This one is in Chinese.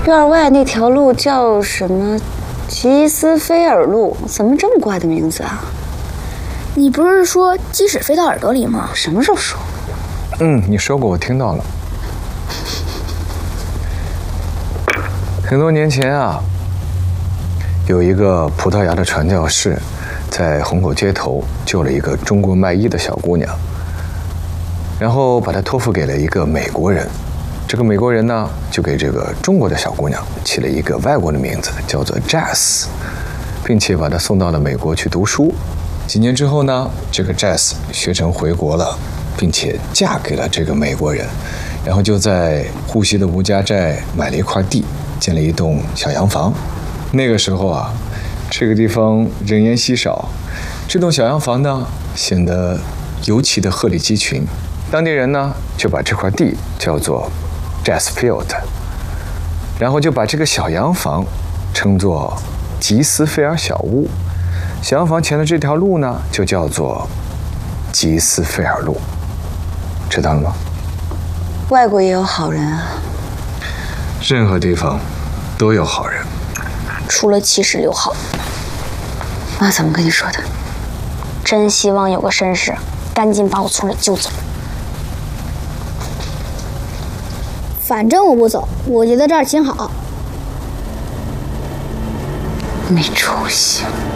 院外那条路叫什么？吉斯菲尔路，怎么这么怪的名字啊？ 你不是说鸡屎飞到耳朵里吗？ 什么时候说？ 你说过，我听到了。很多年前啊，有一个葡萄牙的传教士，在虹口街头救了一个中国卖艺的小姑娘，然后把她托付给了一个美国人。这个美国人呢，就给这个中国的小姑娘起了一个外国的名字，叫做 Jess， 并且把她送到了美国去读书。几年之后呢，这个 Jess 学成回国了，并且嫁给了这个美国人，然后就在沪西的吴家寨买了一块地，建了一栋小洋房。那个时候啊，这个地方人烟稀少，这栋小洋房呢显得尤其的鹤立鸡群。当地人呢就把这块地叫做 Jess Field， 然后就把这个小洋房称作吉斯菲尔小屋。小洋房前的这条路呢就叫做吉斯菲尔路，知道了吗？ 外国也有好人啊。 任何地方都有好人， 除了76号。 妈怎么跟你说的？ 真希望有个绅士赶紧把我从这救走。反正我不走，我觉得这儿挺好。 没出息。